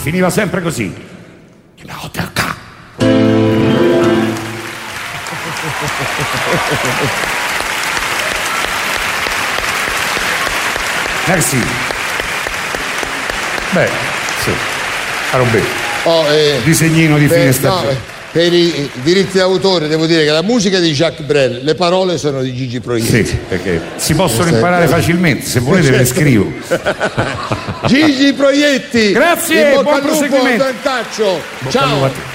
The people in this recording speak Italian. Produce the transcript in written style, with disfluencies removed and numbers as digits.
finiva sempre così. Merci. Beh, sì. Disegnino di fine stagione. Per i diritti d'autore devo dire che la musica è di Jacques Brel, le parole sono di Gigi Proietti. Sì, perché si possono imparare facilmente, se volete ve le scrivo. Gigi Proietti! Grazie, in bocca buon al lupo, proseguimento. Ciao! Ciao.